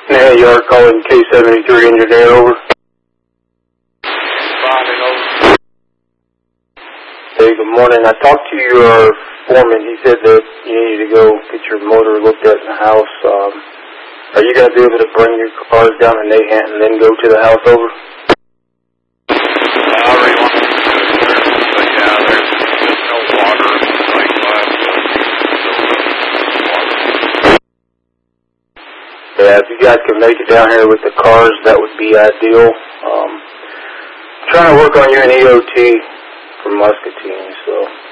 Hey, you are calling K73 engineer, over. Responding, over. Hey, good morning. I talked to your foreman. He said that you needed to go get your motor looked at in the house. Are you going to be able to bring your cars down to Nahant and then go to the house, over? I already want to do it, but yeah, there's no water like last week. Yeah, if you guys could make it down here with the cars, that would be ideal. Trying to work on you an EOT for Muscatine, so...